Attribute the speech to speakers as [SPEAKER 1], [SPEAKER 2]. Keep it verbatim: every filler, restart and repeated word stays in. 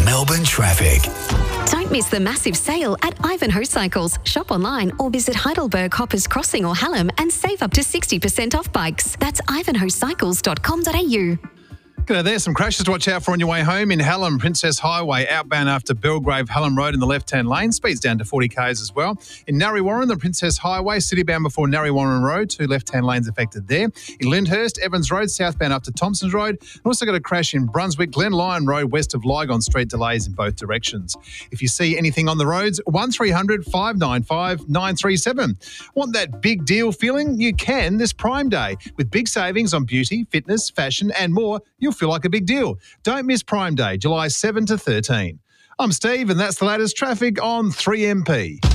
[SPEAKER 1] Melbourne traffic.
[SPEAKER 2] Don't miss the massive sale at Ivanhoe Cycles. Shop online or visit Heidelberg, Hoppers Crossing or Hallam and save up to sixty percent off bikes. That's ivanhoe cycles dot com dot a u.
[SPEAKER 3] G'day there. Some crashes to watch out for on your way home. In Hallam, Princess Highway, outbound after Belgrave, Hallam Road in the left-hand lane. Speeds down to forty kays as well. In Narre Warren, the Princess Highway, citybound before Narre Warren Road. Two left-hand lanes affected there. In Lyndhurst, Evans Road, southbound up to Thompsons Road. And also got a crash in Brunswick, Glen Lyon Road, west of Lygon Street. Delays in both directions. If you see anything on the roads, one three hundred, five nine five, nine three seven. Want that big deal feeling? You can this Prime Day. With big savings on beauty, fitness, fashion and more, you'll feel like a big deal. Don't miss Prime Day, July seventh to thirteen. I'm Steve and that's the latest traffic on three M P.